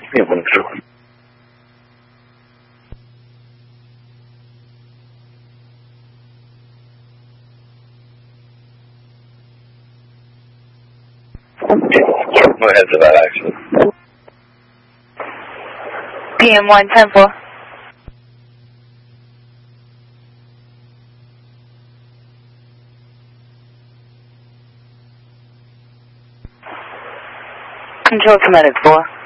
也不能说。Go ahead for that, actually. PM110-4. Control Committed 4.